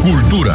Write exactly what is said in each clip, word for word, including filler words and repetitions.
Cultura.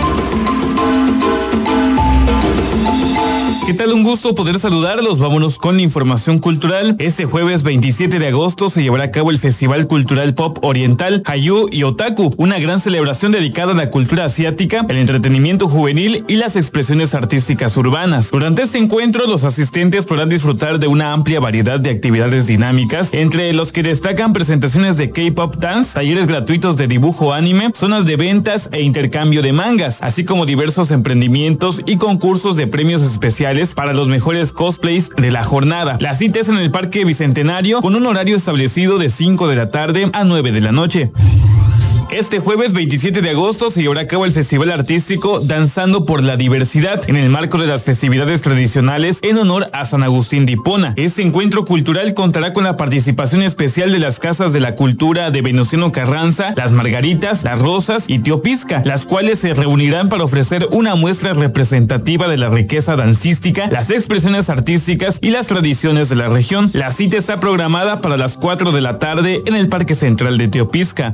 ¿Qué tal? Un gusto poder saludarlos. Vámonos con la información cultural. Este jueves veintisiete de agosto se llevará a cabo el Festival Cultural Pop Oriental Hallyu y Otaku, una gran celebración dedicada a la cultura asiática, el entretenimiento juvenil y las expresiones artísticas urbanas. Durante este encuentro, los asistentes podrán disfrutar de una amplia variedad de actividades dinámicas, entre los que destacan presentaciones de K-pop dance, talleres gratuitos de dibujo anime, zonas de ventas e intercambio de mangas, así como diversos emprendimientos y concursos de premios especiales para los mejores cosplays de la jornada. La cita es en el Parque Bicentenario con un horario establecido de cinco de la tarde a nueve de la noche. Este jueves veintisiete de agosto se llevará a cabo el Festival Artístico Danzando por la Diversidad en el marco de las festividades tradicionales en honor a San Agustín de Hipona. Este encuentro cultural contará con la participación especial de las Casas de la Cultura de Venustiano Carranza, Las Margaritas, Las Rosas y Teopisca, las cuales se reunirán para ofrecer una muestra representativa de la riqueza dancística, las expresiones artísticas y las tradiciones de la región. La cita está programada para las cuatro de la tarde en el Parque Central de Teopisca.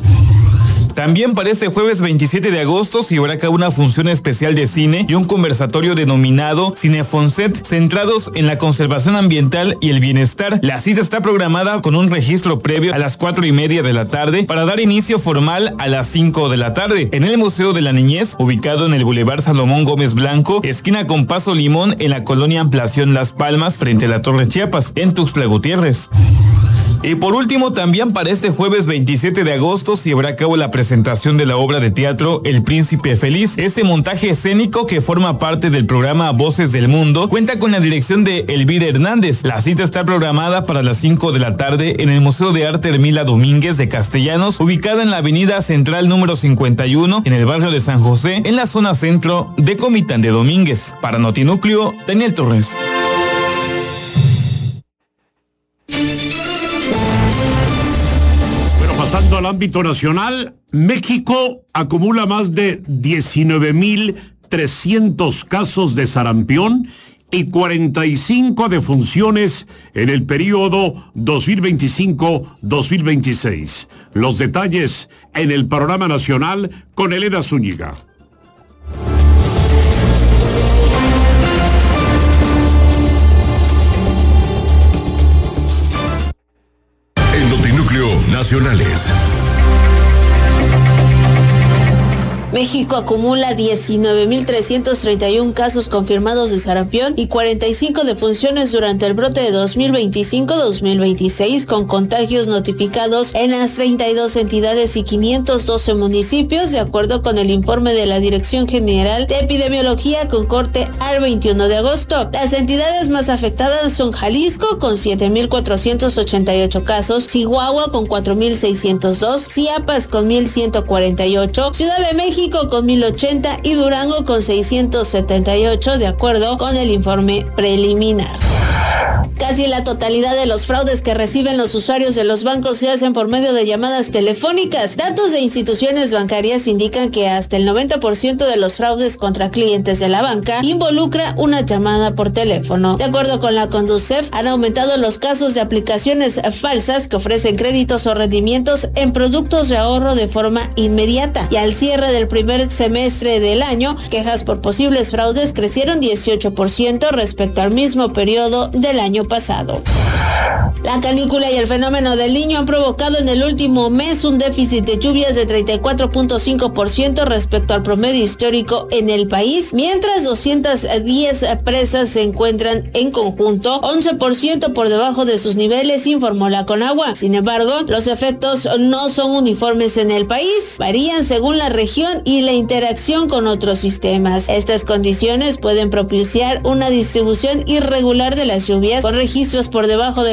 También para este jueves veintisiete de agosto se llevará a cabo una función especial de cine y un conversatorio denominado Cinefonset, centrados en la conservación ambiental y el bienestar. La cita está programada con un registro previo a las cuatro y media de la tarde para dar inicio formal a las cinco de la tarde en el Museo de la Niñez, ubicado en el Boulevard Salomón Gómez Blanco, esquina con Paso Limón, en la colonia Ampliación Las Palmas, frente a la Torre Chiapas, en Tuxtla Gutiérrez. Y por último, también para este jueves veintisiete de agosto se llevará a cabo la presentación de la obra de teatro El Príncipe Feliz. Este montaje escénico, que forma parte del programa Voces del Mundo, cuenta con la dirección de Elvira Hernández. La cita está programada para las cinco de la tarde en el Museo de Arte Hermila Domínguez de Castellanos, ubicada en la avenida Central número cincuenta y uno, en el barrio de San José, en la zona centro de Comitán de Domínguez. Para Notinúcleo, Daniel Torres. Pasando al ámbito nacional, México acumula más de diecinueve mil trescientos casos de sarampión y cuarenta y cinco defunciones en el periodo dos mil veinticinco a dos mil veintiséis. Los detalles en el panorama nacional con Elena Zúñiga. Nacionales. México acumula diecinueve mil trescientos treinta y uno casos confirmados de sarampión y cuarenta y cinco defunciones durante el brote de dos mil veinticinco a dos mil veintiséis, con contagios notificados en las treinta y dos entidades y quinientos doce municipios, de acuerdo con el informe de la Dirección General de Epidemiología con corte al veintiuno de agosto. Las entidades más afectadas son Jalisco con siete mil cuatrocientos ochenta y ocho casos, Chihuahua con cuatro mil seiscientos dos, Chiapas con mil ciento cuarenta y ocho, Ciudad de México con mil ochenta y Durango con seiscientos setenta y ocho, de acuerdo con el informe preliminar. Casi la totalidad de los fraudes que reciben los usuarios de los bancos se hacen por medio de llamadas telefónicas. Datos de instituciones bancarias indican que hasta el noventa por ciento de los fraudes contra clientes de la banca involucra una llamada por teléfono. De acuerdo con la Conducef, han aumentado los casos de aplicaciones falsas que ofrecen créditos o rendimientos en productos de ahorro de forma inmediata. Y al cierre del primer semestre del año, quejas por posibles fraudes crecieron dieciocho por ciento respecto al mismo periodo del año pasado. La canícula y el fenómeno del Niño han provocado en el último mes un déficit de lluvias de treinta y cuatro punto cinco por ciento respecto al promedio histórico en el país, mientras doscientas diez presas se encuentran en conjunto once por ciento por debajo de sus niveles, informó la Conagua. Sin embargo, los efectos no son uniformes en el país, varían según la región y la interacción con otros sistemas. Estas condiciones pueden propiciar una distribución irregular de las lluvias, con registros por debajo de